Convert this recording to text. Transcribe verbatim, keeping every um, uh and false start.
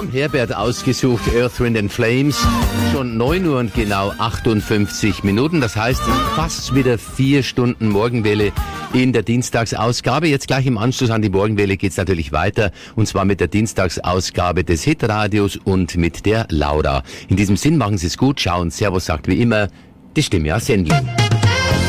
Herbert ausgesucht, Earth, Wind and Flames. Schon neun Uhr und genau achtundfünfzig Minuten. Das heißt, fast wieder vier Stunden Morgenwelle in der Dienstagsausgabe. Jetzt gleich im Anschluss an die Morgenwelle geht's natürlich weiter. Und zwar mit der Dienstagsausgabe des Hitradios und mit der Laura. In diesem Sinn, machen Sie es gut. Ciao und Servus sagt wie immer die Stimme aus Sendling.